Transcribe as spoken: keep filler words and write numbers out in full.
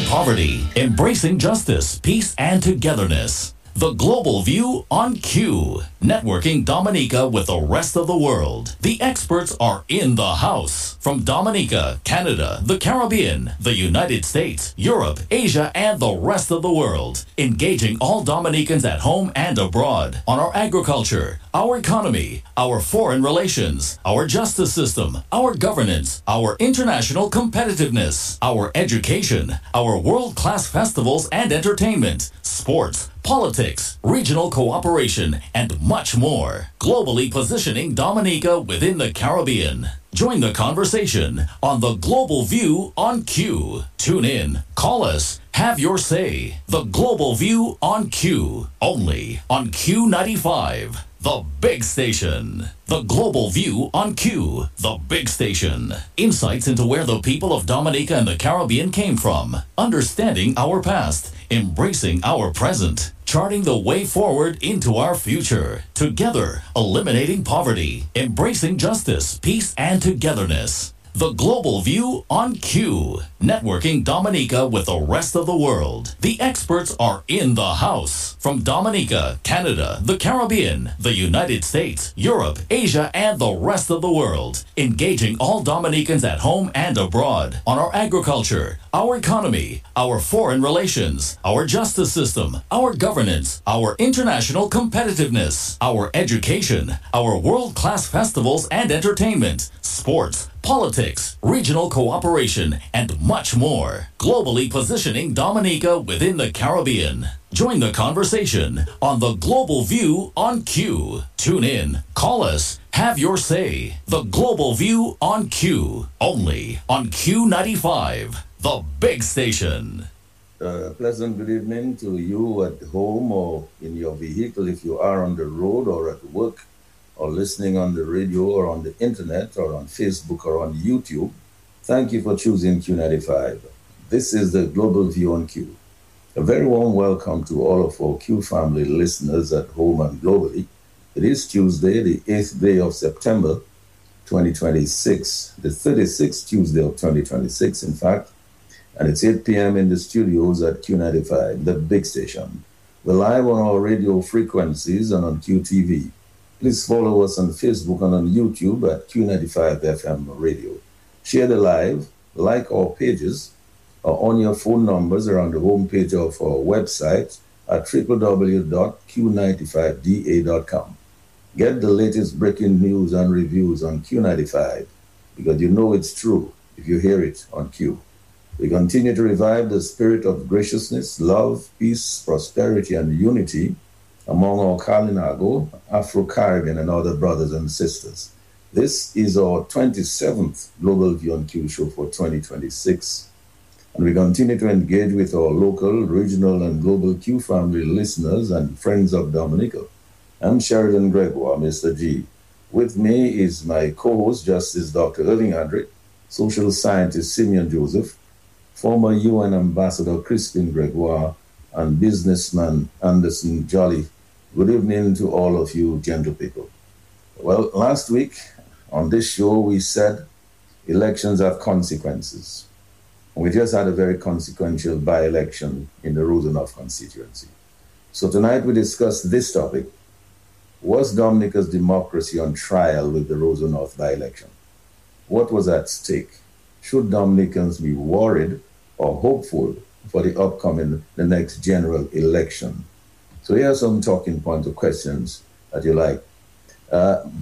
poverty, embracing justice, peace, and togetherness. The Global View on Q. Networking Dominica with the rest of the world. The experts are in the house. From Dominica, Canada, the Caribbean, the United States, Europe, Asia, and the rest of the world. Engaging all Dominicans at home and abroad on our agriculture, our economy, our foreign relations, our justice system, our governance, our international competitiveness, our education, our world-class festivals and entertainment, sports, politics, regional cooperation, and much more. Globally positioning Dominica within the Caribbean. Join the conversation on the Global View on Q. Tune in, call us, have your say. The Global View on Q. Only on Q ninety-five. The Big Station. The Global View on Q. The Big Station. Insights into where the people of Dominica and the Caribbean came from. Understanding our past. Embracing our present. Charting the way forward into our future. Together, eliminating poverty. Embracing justice, peace, and togetherness. The Global View on Q. Networking Dominica with the rest of the world. The experts are in the house. From Dominica, Canada, the Caribbean, the United States, Europe, Asia, and the rest of the world. Engaging all Dominicans at home and abroad on our agriculture, our economy, our foreign relations, our justice system, our governance, our international competitiveness, our education, our world-class festivals and entertainment, sports, politics, regional cooperation, and much more. Globally positioning Dominica within the Caribbean. Join the conversation on the Global View on Q. Tune in, call us, have your say. The Global View on Q. Only on Q ninety-five. The Big Station. Uh, pleasant good evening to you at home or in your vehicle if you are on the road or at work, or listening on the radio or on the internet or on Facebook or on YouTube. Thank you for choosing Q ninety-five. This is the Global View on Q. A very warm welcome to all of our Q family listeners at home and globally. It is Tuesday, the eighth day of September, twenty twenty-six, the thirty-sixth Tuesday of twenty twenty-six, in fact, and it's eight p.m. in the studios at Q ninety-five, the big station. We're live on our radio frequencies and on Q T V. Please follow us on Facebook and on YouTube at Q ninety-five F M Radio. Share the live, like our pages, or on your phone numbers or on the homepage of our website at w w w dot q ninety-five d a dot com. Get the latest breaking news and reviews on Q ninety-five, because you know it's true if you hear it on Q. We continue to revive the spirit of graciousness, love, peace, prosperity, and unity among our Kalinago, Afro-Caribbean, and other brothers and sisters. This is our twenty-seventh Global View on Q show for twenty twenty-six. And we continue to engage with our local, regional, and global Q family listeners and friends of Dominica. I'm Sheridan Gregoire, Mister G. With me is my co-host, Justice Doctor Irving Andre, social scientist Simeon Joseph, former U N Ambassador Crispin Gregoire, and businessman Anderson Jolly. Good evening to all of you, gentle people. Well, last week on this show, we said elections have consequences. We just had a very consequential by-election in the Rosenhof constituency. So tonight we discuss this topic. Was Dominica's democracy on trial with the Rosenhof by-election? What was at stake? Should Dominicans be worried or hopeful for the upcoming, the next general election? So here are some talking points or questions that you like. Uh,